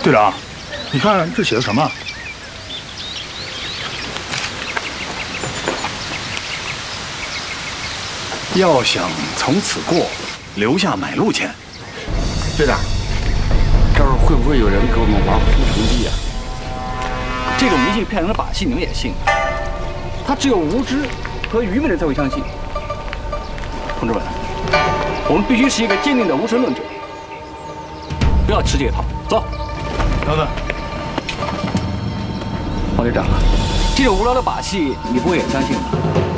队长，你看这写的什么？要想从此过，留下买路钱。 队长，这儿会不会有人给我们玩忽成地啊？ 这种迷信骗人的把戏，你们也信？他只有无知和愚昧的人才会相信。同志们，我们必须是一个坚定的无神论者，不要吃这一套。走， 等等， 王队长，这种无聊的把戏，你不会也相信吧？